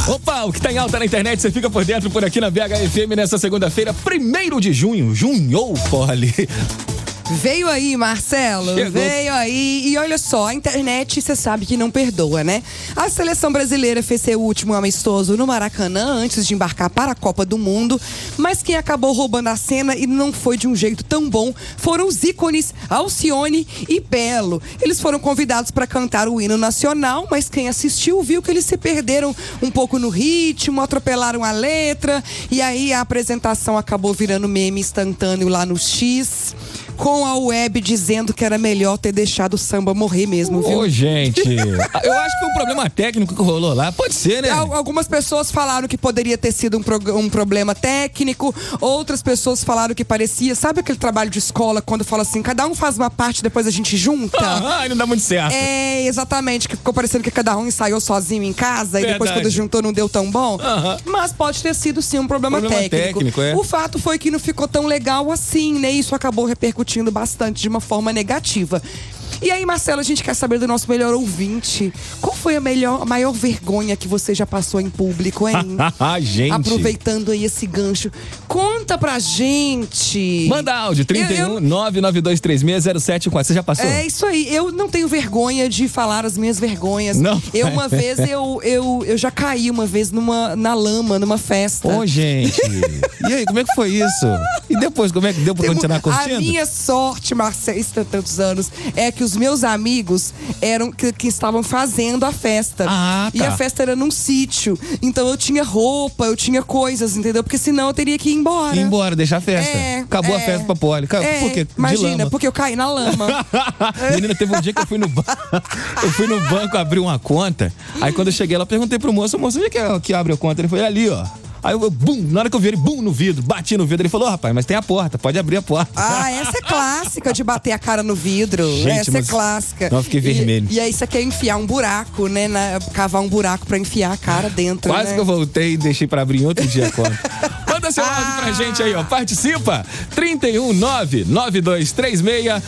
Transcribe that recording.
Opa, o que tá em alta na internet, você fica por dentro por aqui na BHFM nessa segunda-feira, 1º de junho. Junho, Poli. Veio aí, Marcelo, Chegou. veio aí. E olha só, a internet, você sabe que não perdoa, né? A seleção brasileira fez seu último amistoso no Maracanã antes de embarcar para a Copa do Mundo. Mas quem acabou roubando a cena e não foi de um jeito tão bom foram os ícones Alcione e Belo. Eles foram convidados para cantar o hino nacional, mas quem assistiu viu que eles se perderam um pouco no ritmo, atropelaram a letra. E aí a apresentação acabou virando meme instantâneo lá no X, com a web dizendo que era melhor ter deixado o samba morrer mesmo, viu? Ô, gente, eu acho que foi um problema técnico que rolou lá. Pode ser, né? Algumas pessoas falaram que poderia ter sido um problema técnico, outras pessoas falaram que parecia, sabe aquele trabalho de escola, quando fala assim, cada um faz uma parte, depois a gente junta? Ai, não dá muito certo. É, exatamente, que ficou parecendo que cada um ensaiou sozinho em casa e depois quando juntou não deu tão bom. Mas pode ter sido sim um problema técnico. É. O fato foi que não ficou tão legal assim, né? Isso acabou repercutindo bastante de uma forma negativa. E aí, Marcelo, a gente quer saber do nosso melhor ouvinte. Qual foi a maior vergonha que você já passou em público, hein? Gente. Aproveitando aí esse gancho. Conta pra gente. Manda áudio, 992360714. Você já passou? É isso aí. Eu não tenho vergonha de falar as minhas vergonhas. Não. Uma vez, eu já caí uma vez na lama, numa festa. Ô, gente. E aí, como é que foi isso? E depois, como é que deu pra continuar curtindo? A minha sorte, Marcelo, isso tem tantos anos, é que os meus amigos eram que estavam fazendo a festa. Ah, tá. E a festa era num sítio. Então eu tinha roupa, eu tinha coisas, entendeu? Porque senão eu teria que ir embora. Ir embora, deixar a festa. Acabou a festa pra Poli. Por quê? Imagina, porque eu caí na lama. Menina, teve um dia que eu fui no banco. Eu fui no banco abrir uma conta. Aí quando eu cheguei lá, perguntei pro moço, onde é que abre a conta? Ele foi ali, ó. Aí eu, bum, na hora que eu vi ele, bum, no vidro, bati no vidro. Ele falou, rapaz, mas tem a porta, pode abrir a porta. Ah, essa é clássica de bater a cara no vidro. Gente, essa é clássica. Não, eu fiquei vermelho. E aí você quer enfiar um buraco, né? Cavar um buraco pra enfiar a cara dentro, Quase né? que eu voltei e deixei pra abrir em outro dia a conta. Manda seu áudio pra gente aí, ó. Participa. 3199236